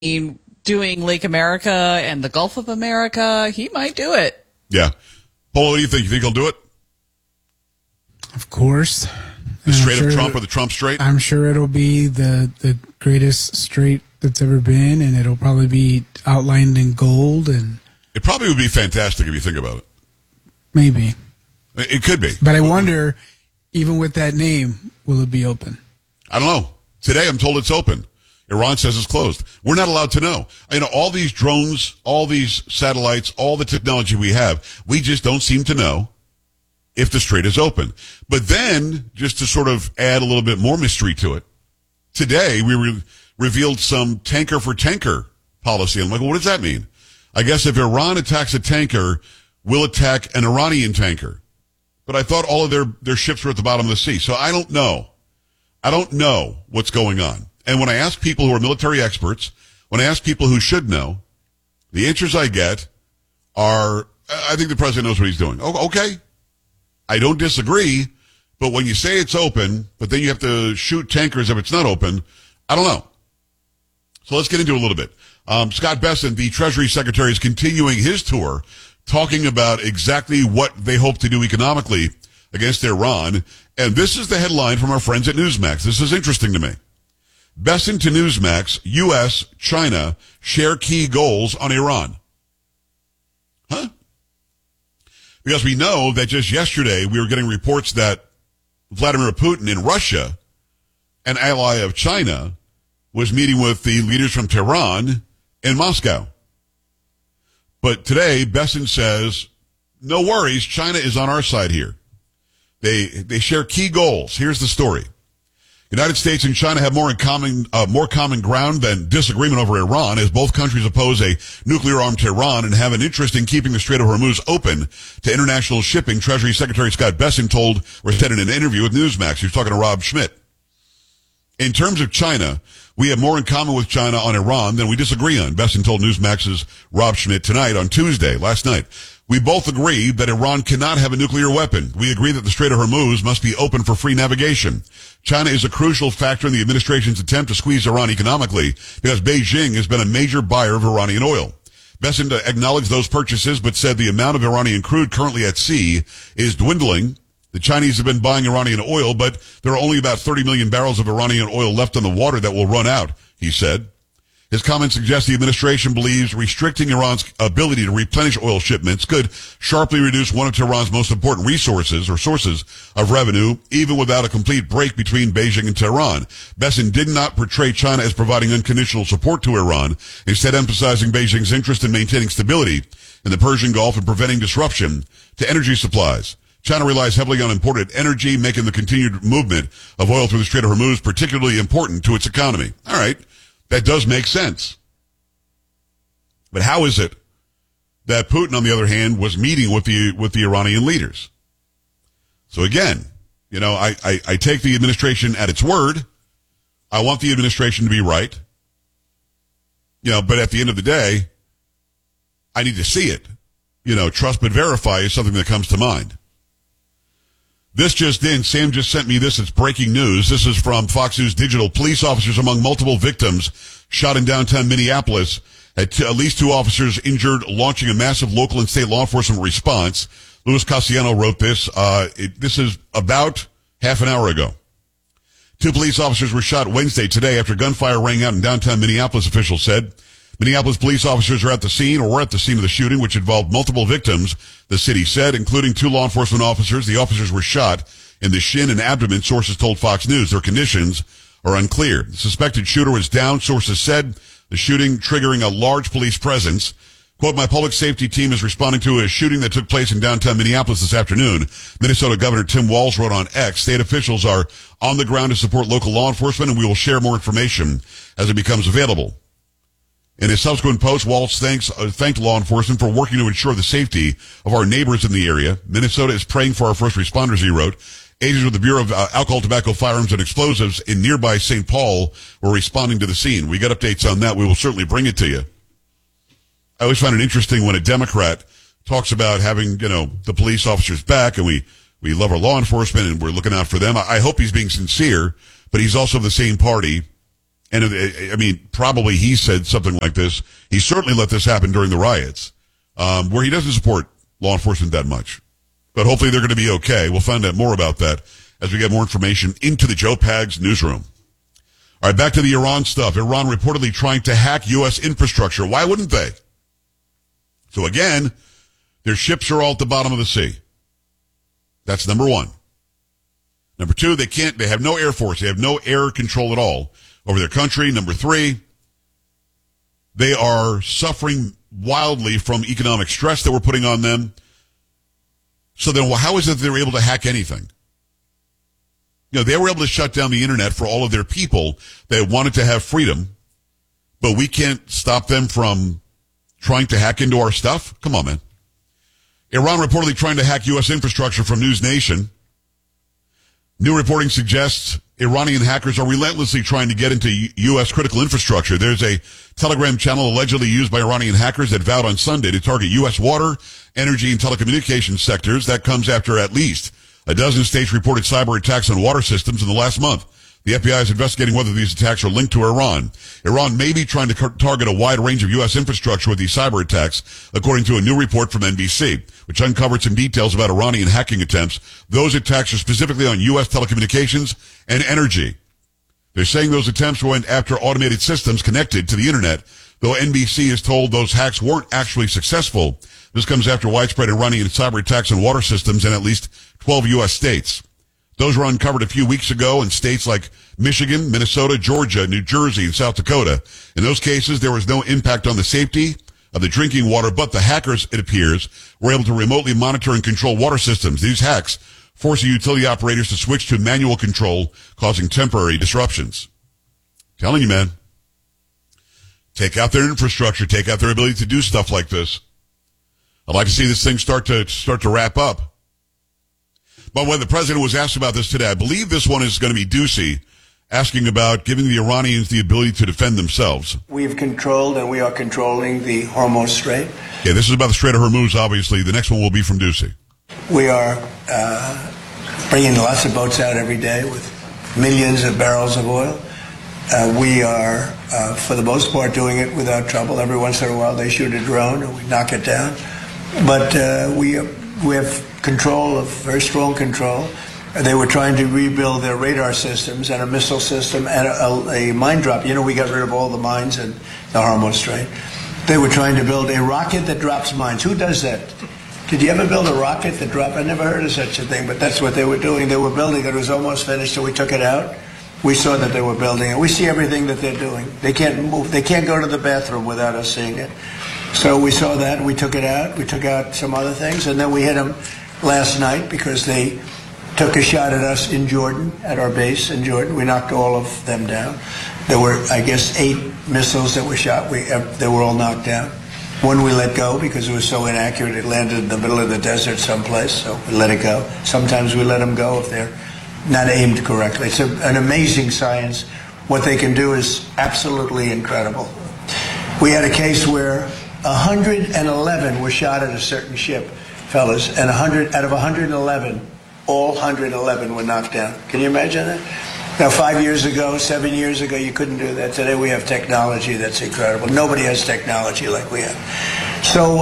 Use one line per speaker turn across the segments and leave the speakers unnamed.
doing Lake America and the Gulf of America, he might do it.
Yeah. Paul, what do you think? You think he'll do it?
Of course.
The Strait of Trump or the Trump Strait?
I'm sure it'll be the greatest strait that's ever been, and it'll probably be outlined in gold. And
it probably would be fantastic if you think about it.
Maybe.
It could be.
But I wonder, even with that name, will it be open?
I don't know. Today I'm told it's open. Iran says it's closed. We're not allowed to know. All these drones, all these satellites, all the technology we have, we just don't seem to know if the strait is open. But then, just to sort of add a little bit more mystery to it, today we revealed some tanker for tanker policy. I'm like, well, what does that mean? I guess if Iran attacks a tanker, we'll attack an Iranian tanker. But I thought all of their ships were at the bottom of the sea. So I don't know. I don't know what's going on. And when I ask people who are military experts, when I ask people who should know, the answers I get are, I think the president knows what he's doing. Oh, okay. I don't disagree, but when you say it's open, but then you have to shoot tankers if it's not open, I don't know. So let's get into it a little bit. Scott Bessent, the Treasury Secretary, is continuing his tour, talking about exactly what they hope to do economically against Iran. And this is the headline from our friends at Newsmax. This is interesting to me. Bessent to Newsmax, U.S., China share key goals on Iran. Huh? Because we know that just yesterday we were getting reports that Vladimir Putin in Russia, an ally of China, was meeting with the leaders from Tehran in Moscow. But today, Bessent says, no worries, China is on our side here. They share key goals. Here's the story. United States and China have more common ground than disagreement over Iran, as both countries oppose a nuclear-armed Tehran and have an interest in keeping the Strait of Hormuz open to international shipping. Treasury Secretary Scott Bessent said in an interview with Newsmax. He was talking to Rob Schmidt. In terms of China, we have more in common with China on Iran than we disagree on, Bessent told Newsmax's Rob Schmidt tonight on Tuesday, last night. We both agree that Iran cannot have a nuclear weapon. We agree that the Strait of Hormuz must be open for free navigation. China is a crucial factor in the administration's attempt to squeeze Iran economically because Beijing has been a major buyer of Iranian oil. Bessent acknowledged those purchases but said the amount of Iranian crude currently at sea is dwindling. The Chinese have been buying Iranian oil, but there are only about 30 million barrels of Iranian oil left on the water that will run out, he said. His comments suggest the administration believes restricting Iran's ability to replenish oil shipments could sharply reduce one of Tehran's most important resources or sources of revenue, even without a complete break between Beijing and Tehran. Bessent did not portray China as providing unconditional support to Iran, instead emphasizing Beijing's interest in maintaining stability in the Persian Gulf and preventing disruption to energy supplies. China relies heavily on imported energy, making the continued movement of oil through the Strait of Hormuz particularly important to its economy. All right. That does make sense. But how is it that Putin, on the other hand, was meeting with the Iranian leaders? So again, I take the administration at its word. I want the administration to be right. But at the end of the day, I need to see it. Trust but verify is something that comes to mind. This just in, Sam just sent me this. It's breaking news. This is from Fox News Digital. Police officers among multiple victims shot in downtown Minneapolis. At least 2 officers injured, launching a massive local and state law enforcement response. Louis Cassiano wrote this. This is about half an hour ago. 2 police officers were shot Wednesday today after gunfire rang out in downtown Minneapolis, officials said. Minneapolis police officers are at the scene or were at the scene of the shooting, which involved multiple victims, the city said, including 2 law enforcement officers. The officers were shot in the shin and abdomen, sources told Fox News. Their conditions are unclear. The suspected shooter was down, sources said, the shooting triggering a large police presence. Quote, my public safety team is responding to a shooting that took place in downtown Minneapolis this afternoon. Minnesota Governor Tim Walz wrote on X, state officials are on the ground to support local law enforcement, and we will share more information as it becomes available. In a subsequent post, Walz thanked law enforcement for working to ensure the safety of our neighbors in the area. Minnesota is praying for our first responders, he wrote. Agents with the Bureau of Alcohol, Tobacco, Firearms, and Explosives in nearby St. Paul were responding to the scene. We got updates on that. We will certainly bring it to you. I always find it interesting when a Democrat talks about having, the police officers back, and we love our law enforcement and we're looking out for them. I hope he's being sincere, but he's also of the same party And I mean, probably he said something like this. He certainly let this happen during the riots, where he doesn't support law enforcement that much. But hopefully they're going to be okay. We'll find out more about that as we get more information into the Joe Pags newsroom. All right, back to the Iran stuff. Iran reportedly trying to hack U.S. infrastructure. Why wouldn't they? So again, their ships are all at the bottom of the sea. That's number one. Number two, they have no air force. They have no air control at all over their country. Number three, they are suffering wildly from economic stress that we're putting on them. So then, well, how is it that they're able to hack anything? You know, they were able to shut down the internet for all of their people that wanted to have freedom, but we can't stop them from trying to hack into our stuff? Come on, man. Iran reportedly trying to hack U.S. infrastructure from News Nation. New reporting suggests Iranian hackers are relentlessly trying to get into U.S. critical infrastructure. There's a Telegram channel allegedly used by Iranian hackers that vowed on Sunday to target U.S. water, energy, and telecommunications sectors. That comes after at least a dozen states reported cyber attacks on water systems in the last month. The FBI is investigating whether these attacks are linked to Iran. Iran may be trying to target a wide range of U.S. infrastructure with these cyber attacks, according to a new report from NBC, which uncovered some details about Iranian hacking attempts. Those attacks are specifically on U.S. telecommunications and energy. They're saying those attempts went after automated systems connected to the internet, though NBC is told those hacks weren't actually successful. This comes after widespread Iranian cyber attacks on water systems in at least 12 U.S. states. Those were uncovered a few weeks ago in states like Michigan, Minnesota, Georgia, New Jersey, and South Dakota. In those cases, there was no impact on the safety of the drinking water, but the hackers, it appears, were able to remotely monitor and control water systems. These hacks force the utility operators to switch to manual control, causing temporary disruptions. Telling you, man, take out their infrastructure, take out their ability to do stuff like this. I'd like to see this thing start to wrap up. But when the president was asked about this today, I believe this one is going to be Ducey, asking about giving the Iranians the ability to defend themselves.
We've controlled and we are controlling the Hormuz Strait.
Yeah, this is about the Strait of Hormuz, obviously. The next one will be from Ducey.
We are bringing lots of boats out every day with millions of barrels of oil. We are, for the most part, doing it without trouble. Every once in a while they shoot a drone and we knock it down. But we have control, of very strong control. They were trying to rebuild their radar systems and a missile system and a mine drop. You know, we got rid of all the mines in the Hormuz Strait. They were trying to build a rocket that drops mines. Who does that? Did you ever build a rocket that dropped? I never heard of such a thing, but that's what they were doing. They were building it. It was almost finished, so we took it out. We saw that they were building it. We see everything that they're doing. They can't move. They can't go to the bathroom without us seeing it. So we saw that. We took it out. We took out some other things, and then we hit them last night because they took a shot at us in Jordan, at our base in Jordan. We knocked all of them down. There were, I guess, 8 missiles that were shot. They were all knocked down. One we let go because it was so inaccurate. It landed in the middle of the desert someplace, so we let it go. Sometimes we let them go if they're not aimed correctly. It's an amazing science. What they can do is absolutely incredible. We had a case where 111 were shot at a certain ship, fellas, and 100 out of 111, all 111 were knocked down. Can you imagine that? Now, 5 years ago, 7 years ago, you couldn't do that. Today we have technology that's incredible. Nobody has technology like we have. So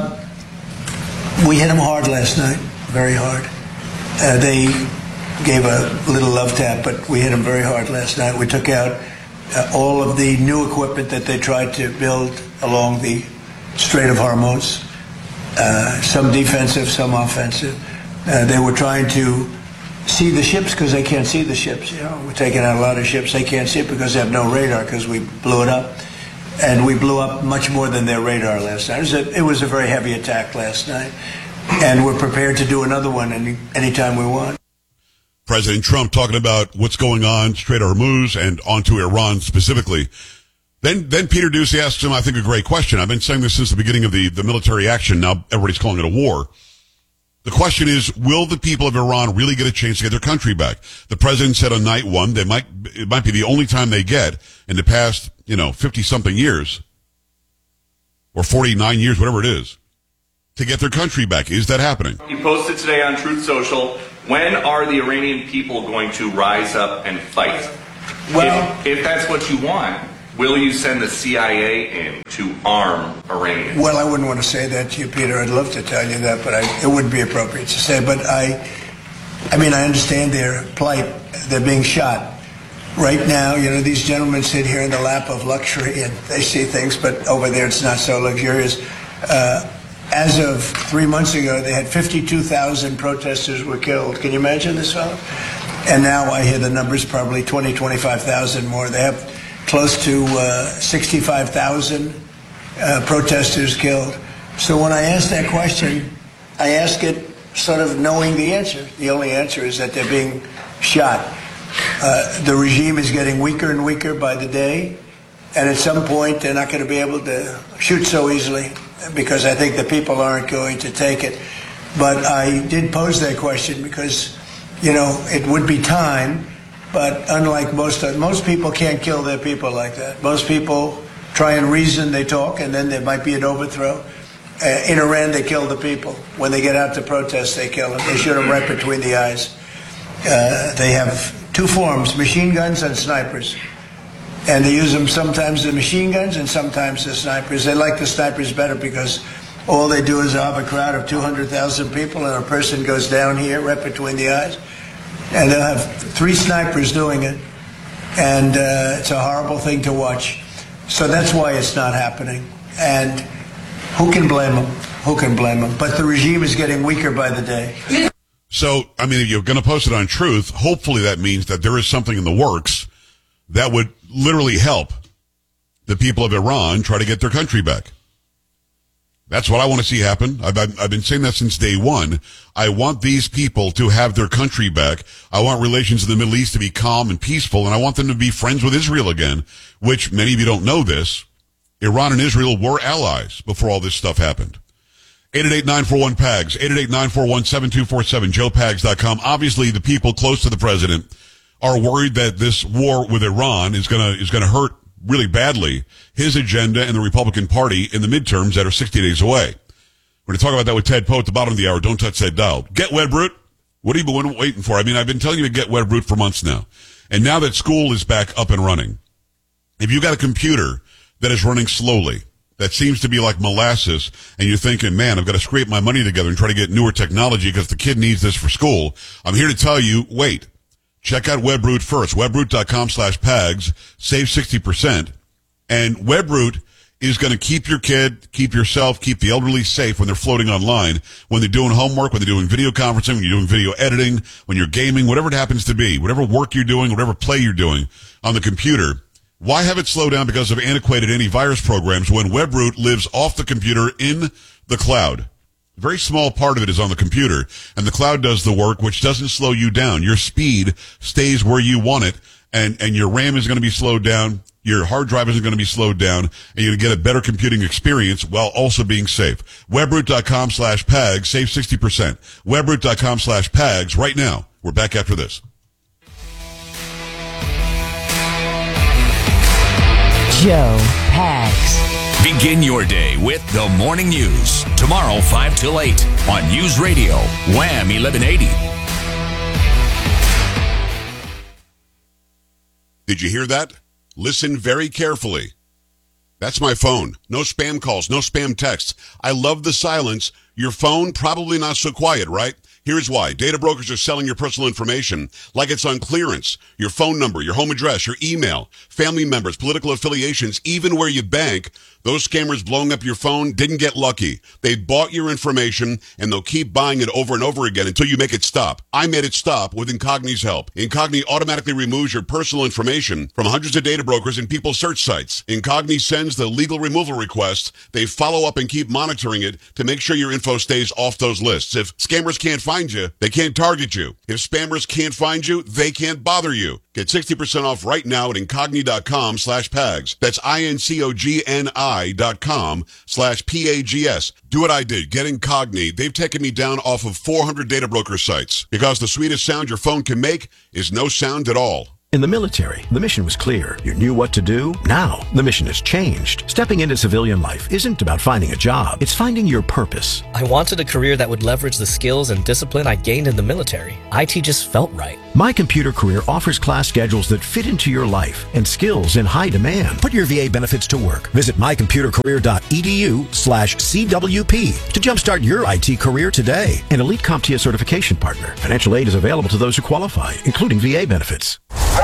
we hit them hard last night, very hard. They gave a little love tap, but we hit them very hard last night. We took out all of the new equipment that they tried to build along the Strait of Hormuz, some defensive, some offensive. They were trying to see the ships because they can't see the ships. You know, we're taking out a lot of ships. They can't see it because they have no radar because we blew it up. And we blew up much more than their radar last night. It was a very heavy attack last night. And we're prepared to do another one anytime we want.
President Trump talking about what's going on, Strait of Hormuz, and onto Iran specifically. Then Peter Ducey asks him, I think, a great question. I've been saying this since the beginning of the military action. Now everybody's calling it a war. The question is, will the people of Iran really get a chance to get their country back? The president said on night one, it might be the only time they get in the past, 50-something years, or 49 years, whatever it is, to get their country back. Is that happening?
He posted today on Truth Social, when are the Iranian people going to rise up and fight?
Well,
if that's what you want, will you send the CIA in to arm Iranians?
Well, I wouldn't want to say that to you, Peter. I'd love to tell you that, but it wouldn't be appropriate to say. But I understand their plight. They're being shot. Right now, these gentlemen sit here in the lap of luxury and they see things, but over there it's not so luxurious. As of 3 months ago, they had 52,000 protesters were killed. Can you imagine this, fellow? And now I hear the numbers probably 20, 25,000 more. They have close to 65,000 protesters killed. So when I ask that question, I ask it sort of knowing the answer. The only answer is that they're being shot. The regime is getting weaker and weaker by the day, and at some point they're not going to be able to shoot so easily because I think the people aren't going to take it. But I did pose that question because, it would be time, but unlike most people can't kill their people like that. Most people try and reason, they talk, and then there might be an overthrow. In Iran, they kill the people. When they get out to protest, they kill them. They shoot them right between the eyes. They have two forms, machine guns and snipers. And they use them sometimes the machine guns and sometimes the snipers. They like the snipers better because all they do is have a crowd of 200,000 people and a person goes down here right between the eyes. And they'll have 3 snipers doing it. And it's a horrible thing to watch. So that's why it's not happening. And who can blame them? Who can blame them? But the regime is getting weaker by the day.
So, if you're going to post it on Truth, hopefully that means that there is something in the works that would literally help the people of Iran try to get their country back. That's what I want to see happen. I've been saying that since day one. I want these people to have their country back. I want relations in the Middle East to be calm and peaceful, and I want them to be friends with Israel again, which many of you don't know this. Iran and Israel were allies before all this stuff happened. 888-941-PAGS, 888-941-7247, joepags.com. Obviously, the people close to the president are worried that this war with Iran is going to hurt really badly his agenda and the Republican Party in the midterms that are 60 days away. We're going to talk about that with Ted Poe at the bottom of the hour. Don't touch that dial. Get Webroot. What have you been waiting for? I've been telling you to get Webroot for months now. And now that school is back up and running, if you've got a computer that is running slowly, that seems to be like molasses, and you're thinking, man, I've got to scrape my money together and try to get newer technology because the kid needs this for school, I'm here to tell you, wait. Check out Webroot first. Webroot.com/PAGS. Save 60%. And Webroot is going to keep your kid, keep yourself, keep the elderly safe when they're floating online, when they're doing homework, when they're doing video conferencing, when you're doing video editing, when you're gaming, whatever it happens to be, whatever work you're doing, whatever play you're doing on the computer. Why have it slow down because of antiquated antivirus programs when Webroot lives off the computer in the cloud? A very small part of it is on the computer, and the cloud does the work, which doesn't slow you down. Your speed stays where you want it, and your RAM is going to be slowed down, your hard drive isn't going to be slowed down, and you're going to get a better computing experience while also being safe. Webroot.com/PAGS, save 60%. Webroot.com/PAGS right now. We're back after this.
Joe Pags.
Begin your day with the morning news. Tomorrow, 5 till 8 on News Radio, Wham 1180.
Did you hear that? Listen very carefully. That's my phone. No spam calls, no spam texts. I love the silence. Your phone, probably not so quiet, right? Here's why. Data brokers are selling your personal information like it's on clearance. Your phone number, your home address, your email, family members, political affiliations, even where you bank. Those scammers blowing up your phone didn't get lucky. They bought your information, and they'll keep buying it over and over again until you make it stop. I made it stop with Incogni's help. Incogni automatically removes your personal information from hundreds of data brokers and people's search sites. Incogni sends the legal removal requests. They follow up and keep monitoring it to make sure your info stays off those lists. If scammers can't find you, they can't target you. If spammers can't find you, they can't bother you. Get 60% off right now at Incogni.com/PAGS. That's INCOGNI.com/PAGS. Do what I did. Get Incogni. They've taken me down off of 400 data broker sites because the sweetest sound your phone can make is no sound at all.
In the military, the mission was clear. You knew what to do. Now, the mission has changed. Stepping into civilian life isn't about finding a job. It's finding your purpose.
I wanted a career that would leverage the skills and discipline I gained in the military. IT just felt right.
My Computer Career offers class schedules that fit into your life and skills in high demand. Put your VA benefits to work. Visit mycomputercareer.edu/CWP to jumpstart your IT career today. An Elite CompTIA certification partner. Financial aid is available to those who qualify, including VA benefits.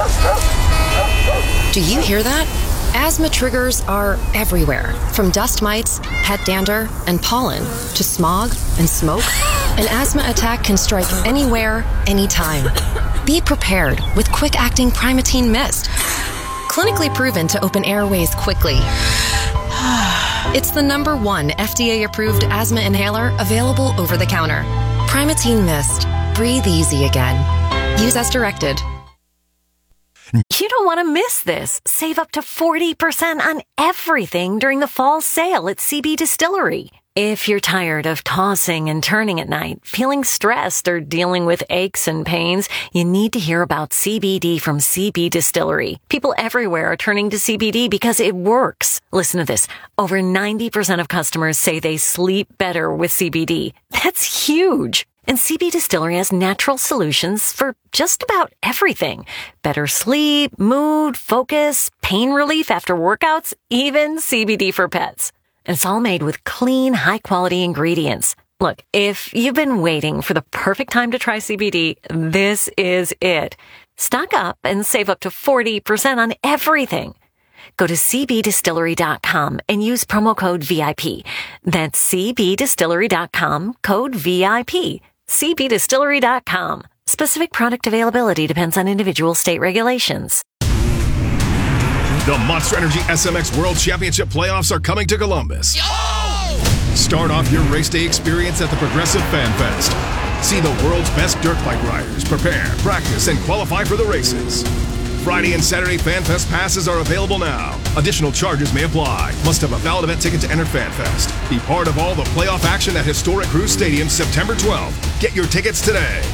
Do you hear that? Asthma triggers are everywhere, from dust mites, pet dander, and pollen, to smog and smoke. An asthma attack can strike anywhere, anytime. Be prepared with quick-acting Primatene Mist. Clinically proven to open airways quickly. It's the #1 FDA-approved asthma inhaler available over the counter. Primatene Mist. Breathe easy again. Use as directed.
You don't want to miss this. Save up to 40% on everything during the fall sale at CB Distillery. If you're tired of tossing and turning at night, feeling stressed, or dealing with aches and pains, you need to hear about CBD from CB Distillery. People everywhere are turning to CBD because it works. Listen to this. Over 90% of customers say they sleep better with CBD. That's huge. And CB Distillery has natural solutions for just about everything. Better sleep, mood, focus, pain relief after workouts, even CBD for pets. And it's all made with clean, high-quality ingredients. Look, if you've been waiting for the perfect time to try CBD, this is it. Stock up and save up to 40% on everything. Go to cbdistillery.com and use promo code VIP. That's cbdistillery.com, code VIP. cbdistillery.com. Specific product availability depends on individual state regulations.
The Monster Energy SMX World Championship playoffs are coming to Columbus. Start off your race day experience at the Progressive Fan Fest. See the world's best dirt bike riders prepare, practice, and qualify for the races. Friday and Saturday Fan Fest passes are available now. Additional charges may apply. Must have a valid event ticket to enter Fan Fest. Be part of all the playoff action at Historic Cruise Stadium September 12th. Get your tickets today.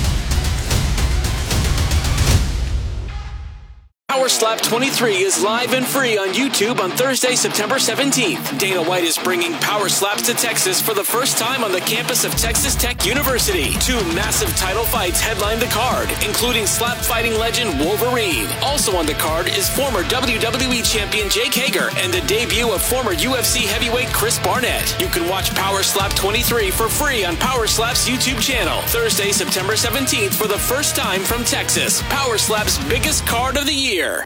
Power Slap 23 is live and free on YouTube on Thursday, September 17th. Dana White is bringing Power Slaps to Texas for the first time on the campus of Texas Tech University. 2 massive title fights headline the card, including slap fighting legend Wolverine. Also on the card is former WWE champion Jake Hager and the debut of former UFC heavyweight Chris Barnett. You can watch Power Slap 23 for free on Power Slap's YouTube channel. Thursday, September 17th for the first time from Texas. Power Slap's biggest card of the year.